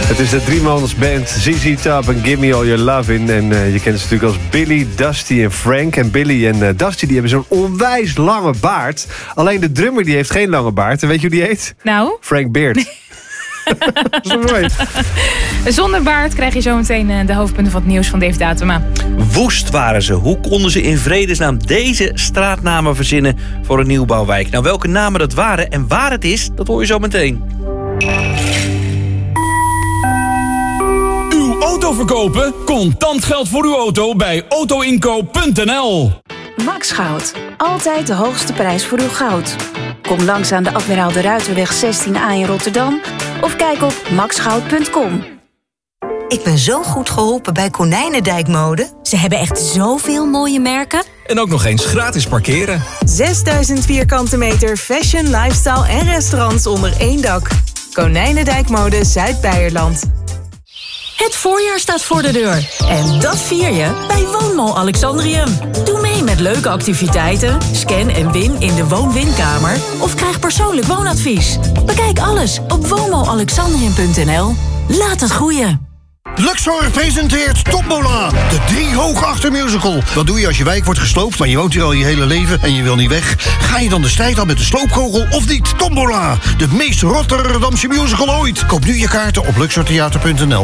Het is de driemansband ZZ Top en Give Me All Your Love In. En je kent ze natuurlijk als Billy, Dusty en Frank. En Billy en Dusty die hebben zo'n onwijs lange baard. Alleen de drummer die heeft geen lange baard. En weet je hoe die heet? Nou? Frank Beard. Dat is mooi. Zonder baard krijg je zo meteen de hoofdpunten van het nieuws van Dave Datema. Woest waren ze. Hoe konden ze in vredesnaam deze straatnamen verzinnen voor een nieuwbouwwijk? Nou, welke namen dat waren en waar het is, dat hoor je zo meteen. Uw auto verkopen? Contant geld voor uw auto bij autoinkoop.nl. Max Goud. Altijd de hoogste prijs voor uw goud. Kom langs aan de Admiraal de Ruiterweg 16A in Rotterdam of kijk op maxgoud.com. Ik ben zo goed geholpen bij Konijnendijk Mode. Ze hebben echt zoveel mooie merken. En ook nog eens gratis parkeren. 6000 vierkante meter fashion, lifestyle en restaurants onder één dak. Konijnendijk Mode Zuid-Beierland. Het voorjaar staat voor de deur. En dat vier je bij Woonmall Alexandrium. Doe mee met leuke activiteiten, scan en win in de woon-winkamer of krijg persoonlijk woonadvies. Bekijk alles op woonmallalexandrium.nl. Laat het groeien. Luxor presenteert Tombola, de 3 hoog achter musical. Wat doe je als je wijk wordt gesloopt, maar je woont hier al je hele leven en je wil niet weg? Ga je dan de strijd aan met de sloopkogel of niet? Tombola, de meest Rotterdamse musical ooit. Koop nu je kaarten op luxortheater.nl.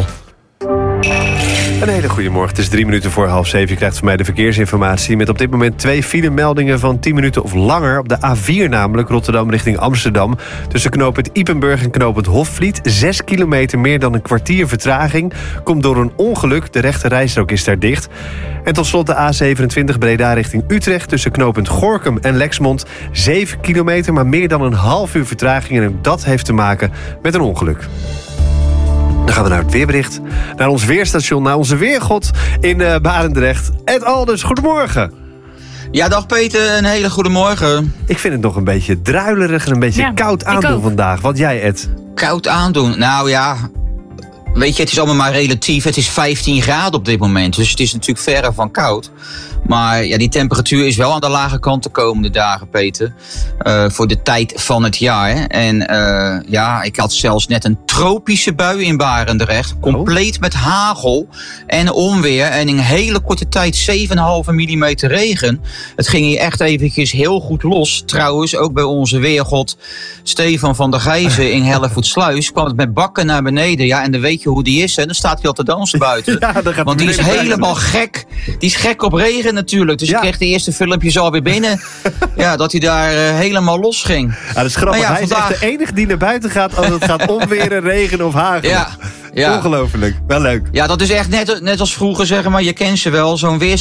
Een hele goede morgen. Het is 3 minuten voor 6:30. Je krijgt van mij de verkeersinformatie met op dit moment 2 filemeldingen van 10 minuten of langer. Op de A4 namelijk, Rotterdam richting Amsterdam. Tussen knooppunt Ypenburg en knooppunt Hofvliet. 6 kilometer, meer dan een kwartier vertraging. Komt door een ongeluk. De rechte rijstrook is daar dicht. En tot slot de A27 Breda richting Utrecht. Tussen knooppunt Gorinchem en Lexmond. 7 kilometer, maar meer dan een half uur vertraging. En dat heeft te maken met een ongeluk. Dan gaan we naar het weerbericht. Naar ons weerstation, naar onze weergod in Barendrecht. Ed Alders, goedemorgen. Ja, dag Peter, een hele goede morgen. Ik vind het nog een beetje druilerig en een beetje koud aandoen vandaag. Wat jij, Ed? Koud aandoen? Nou ja, weet je, het is allemaal maar relatief. Het is 15 graden op dit moment, dus het is natuurlijk verre van koud. Maar ja, die temperatuur is wel aan de lage kant de komende dagen, Peter. Voor de tijd van het jaar. En ja, ik had zelfs net een tropische bui in Barendrecht. Compleet met hagel en onweer. En in een hele korte tijd 7,5 millimeter regen. Het ging hier echt eventjes heel goed los. Trouwens, ook bij onze weergod Stefan van der Gijzen in Hellevoetsluis kwam het met bakken naar beneden. Ja, en dan weet je hoe die is. Hè? Dan staat hij al te dansen buiten. Ja, want die is helemaal gek. Die is gek op regen natuurlijk. Dus ik kreeg de eerste filmpjes alweer binnen. Ja, dat hij daar helemaal los ging. Ja, dat is grappig. Ja, hij is echt de enige die naar buiten gaat als het gaat onweren, regen of hagel. Ja. Ongelooflijk. Wel leuk. Ja, dat is echt net als vroeger, zeg maar. Je kent ze wel.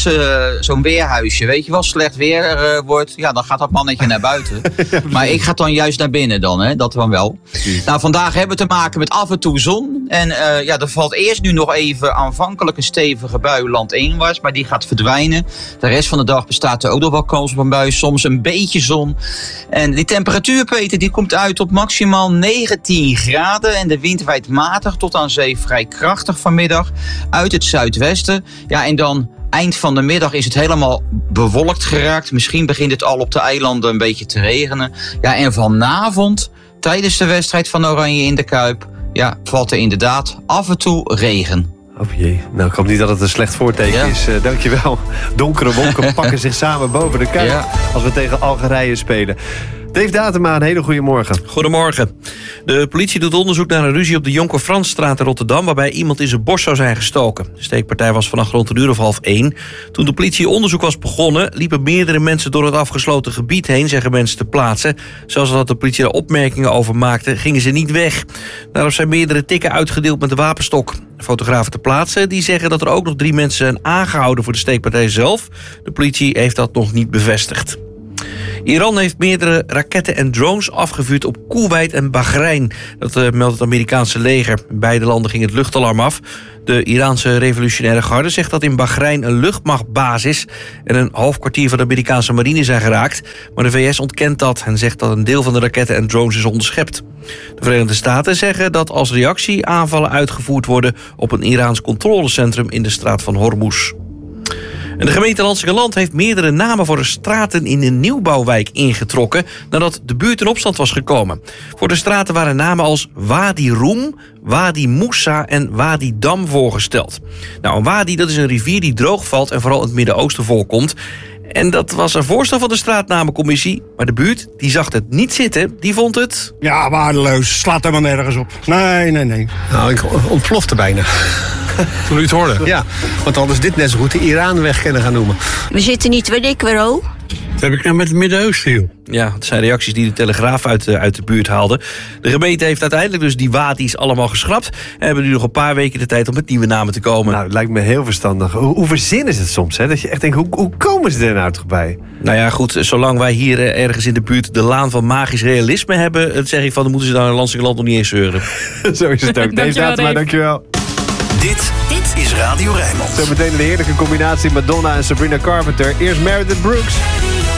Zo'n weerhuisje. Weet je wel, slecht weer wordt. Ja, dan gaat dat mannetje naar buiten. Maar ik ga dan juist naar binnen dan. Hè? Dat dan wel. Nou, vandaag hebben we te maken met af en toe zon. En ja, er valt eerst nu nog even aanvankelijk een stevige bui landinwaarts. Maar die gaat verdwijnen. De rest van de dag bestaat er ook nog wel kans op een bui. Soms een beetje zon. En die temperatuur, Peter, die komt uit op maximaal 19 graden. En de wind waait matig tot aan zee vrij krachtig vanmiddag uit het zuidwesten. Ja, en dan eind van de middag is het helemaal bewolkt geraakt. Misschien begint het al op de eilanden een beetje te regenen. Ja, en vanavond, tijdens de wedstrijd van Oranje in de Kuip, ja, valt er inderdaad af en toe regen. Oh jee, nou ik hoop niet dat het een slecht voorteken is. Dankjewel. Donkere wolken pakken zich samen boven de Kuip als we tegen Algerije spelen. Dave Datema, een hele goede morgen. Goedemorgen. De politie doet onderzoek naar een ruzie op de Jonker Fransstraat in Rotterdam, waarbij iemand in zijn borst zou zijn gestoken. De steekpartij was vannacht rond een uur of 12:30. Toen de politie onderzoek was begonnen, liepen meerdere mensen door het afgesloten gebied heen, zeggen mensen ter plaatse. Zelfs dat de politie daar opmerkingen over maakte, gingen ze niet weg. Daarop zijn meerdere tikken uitgedeeld met de wapenstok. Fotografen ter plaatse die zeggen dat er ook nog 3 mensen zijn aangehouden voor de steekpartij zelf. De politie heeft dat nog niet bevestigd. Iran heeft meerdere raketten en drones afgevuurd op Koeweit en Bahrein. Dat meldt het Amerikaanse leger. In beide landen ging het luchtalarm af. De Iraanse revolutionaire garde zegt dat in Bahrein een luchtmachtbasis en een half kwartier van de Amerikaanse marine zijn geraakt. Maar de VS ontkent dat en zegt dat een deel van de raketten en drones is onderschept. De Verenigde Staten zeggen dat als reactie aanvallen uitgevoerd worden op een Iraans controlecentrum in de straat van Hormuz. En de gemeente Lansingerland heeft meerdere namen voor de straten in de nieuwbouwwijk ingetrokken nadat de buurt in opstand was gekomen. Voor de straten waren namen als Wadi Roem, Wadi Moussa en Wadi Dam voorgesteld. Nou, een wadi, dat is een rivier die droog valt en vooral in het Midden-Oosten voorkomt. En dat was een voorstel van de straatnamencommissie. Maar de buurt, die zag het niet zitten. Die vond het... Ja, waardeloos. Slaat helemaal nergens op. Nee. Nou, ik ontplofte bijna. Toen u het hoorde? Ja, want anders dit net zo goed de Iraanweg kunnen gaan noemen. We zitten niet, weet ik wel. Dat heb ik nou met het Midden-Oosten, joh. Ja, het zijn reacties die de Telegraaf uit de buurt haalde. De gemeente heeft uiteindelijk dus die wadi's allemaal geschrapt. En hebben nu nog een paar weken de tijd om met nieuwe namen te komen. Nou, het lijkt me heel verstandig. Hoe verzinnen ze het soms? Hè? Dat je echt denkt, hoe komen ze er nou toch bij? Nou ja, goed, zolang wij hier ergens in de buurt de laan van magisch realisme hebben, zeg ik van, dan moeten ze daar in Lansingerland nog niet eens zeuren. Zo is het ook. Dave Datema, dankjewel. Dit is Radio Rijnmond. Zo meteen een heerlijke combinatie Madonna en Sabrina Carpenter. Eerst Meredith Brooks.